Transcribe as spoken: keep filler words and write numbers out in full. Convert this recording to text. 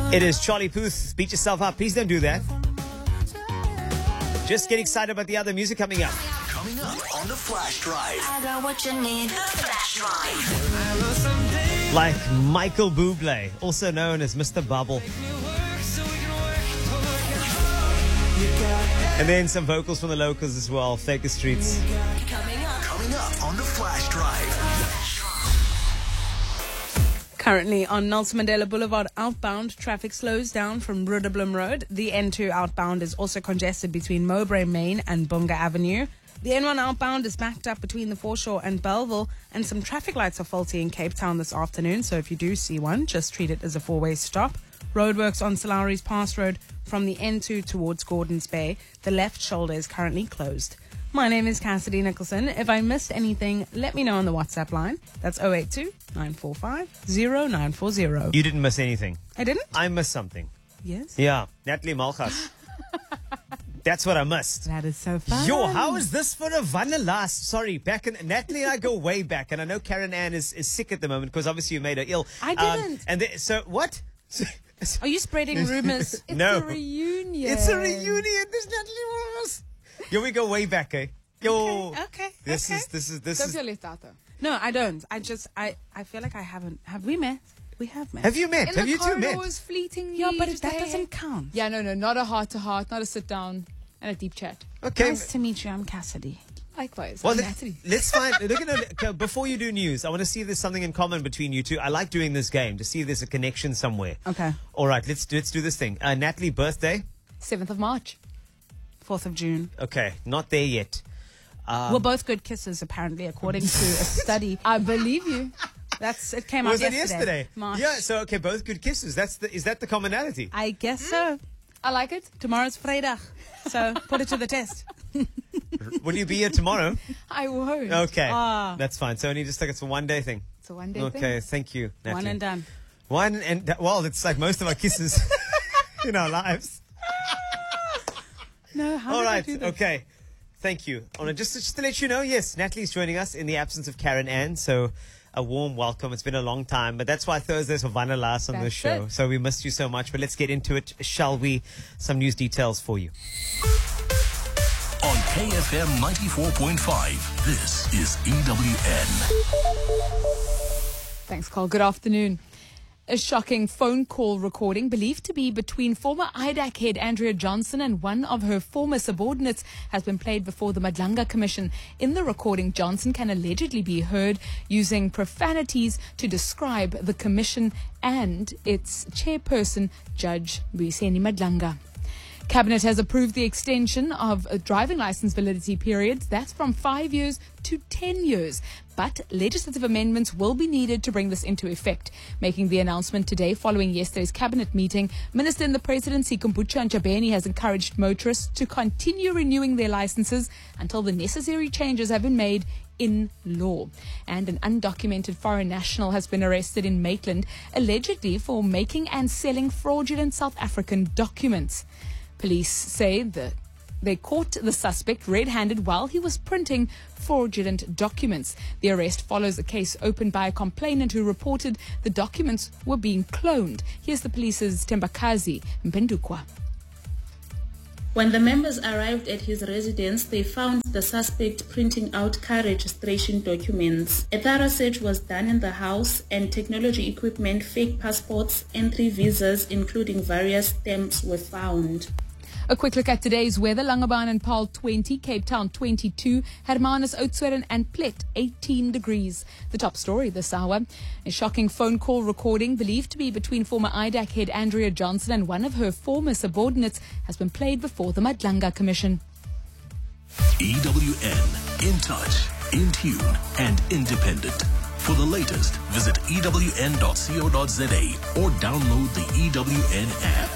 It is Charlie Puth. Beat yourself up. Please don't do that. Just get excited about the other music coming up. Coming up on the Flash Drive. I got what you need. Flash Drive. Like Michael Bublé, also known as Mister Bubble. And then some vocals from the locals as well, Faker Streets. Coming up. Coming up on the Flash Drive. Currently on Nelson Mandela Boulevard outbound, traffic slows down from Rudderblom Road. The N two outbound is also congested between Mowbray Main and Bunga Avenue. The N one outbound is backed up between the Foreshore and Belleville, and some traffic lights are faulty in Cape Town this afternoon, so if you do see one, just treat it as a four-way stop. Roadworks on Salaris Pass Road from the N two towards Gordons Bay. The left shoulder is currently closed. My name is Cassidy Nicholson. If I missed anything, let me know on the WhatsApp line. That's zero eight two, nine four five, zero nine four zero. You didn't miss anything. I didn't? I missed something. Yes. Yeah, Natalie Malchus. That's what I missed. That is so fun. Yo, how is this for a vanilla? Sorry, back in Natalie and I go way back, and I know Karen Ann is, is sick at the moment because obviously you made her ill. I didn't. Um, and the, so what? Are you spreading rumors? It's No. a reunion. It's a reunion. There's Natalie Malchus. Yo, we go way back, eh? Yo. Okay, okay, This okay. is this is this Don't is. feel left out though. No, I don't. I just, I, I feel like I haven't. Have we met? We have met. Have you met? In Have the you two met? corridors, fleetingly. Yeah, but just that hey, doesn't hey. count. Yeah, no, no, not a heart to heart, not a sit down and a deep chat. Okay. Nice to meet you. I'm Cassidy. Likewise. Well, I'm let, Natalie. let's find. Look at it. Okay, before you do news, I want to see if there's something in common between you two. I like doing this game to see if there's a connection somewhere. Okay. All right, let's do, let's do this thing. Uh, Natalie, birthday? seventh of March. fourth of June. Okay, not there yet. Um, We're both good kissers, apparently, according to a study. I believe you. That's it came was out it yesterday. yesterday? March. Yeah. So okay, both good kisses. That's the. Is that the commonality? I guess so. I like it. Tomorrow's Vrydag, so put it to the test. Will you be here tomorrow? I won't. Okay, Ah. that's fine. So only just like it's a one day thing. It's a one day Okay, thing. thank you, Natalie. One and done. One and well, it's like most of our kisses in our lives. No, how All did I right, do this? okay. Thank you. Oh, no, just, just to let you know, yes, Natalie's joining us in the absence of Karen Ann, so a warm welcome. It's been a long time, but that's why Thursdays are Vanillas on this That's show. it. So we missed you so much, but let's get into it, shall we? Some news details for you. On K F M ninety-four point five, this is E W N. Thanks, Carl. Good afternoon. A shocking phone call recording believed to be between former I D A C head Andrea Johnson and one of her former subordinates has been played before the Madlanga Commission. In the recording, Johnson can allegedly be heard using profanities to describe the commission and its chairperson, Judge Mbuyiseni Madlanga. Cabinet has approved the extension of a driving license validity periods. That's from five years to ten years. But legislative amendments will be needed to bring this into effect. Making the announcement today following yesterday's cabinet meeting, Minister in the Presidency Kombucha Ntshabeni has encouraged motorists to continue renewing their licenses until the necessary changes have been made in law. And an undocumented foreign national has been arrested in Maitland, allegedly for making and selling fraudulent South African documents. Police say that they caught the suspect red-handed while he was printing fraudulent documents. The arrest follows a case opened by a complainant who reported the documents were being cloned. Here's the police's Tembakazi Mpendukwa. When the members arrived at his residence, they found the suspect printing out car registration documents. A thorough search was done in the house, and technology equipment, fake passports, entry visas, including various stamps, were found. A quick look at today's weather. Langebaan and Paarl twenty, Cape Town twenty-two, Hermanus, Oudtshoorn and Plet eighteen degrees. The top story this hour, a shocking phone call recording believed to be between former I D A C head Andrea Johnson and one of her former subordinates has been played before the Madlanga Commission. E W N, in touch, in tune, and independent. For the latest, visit E W N dot co dot za or download the E W N app.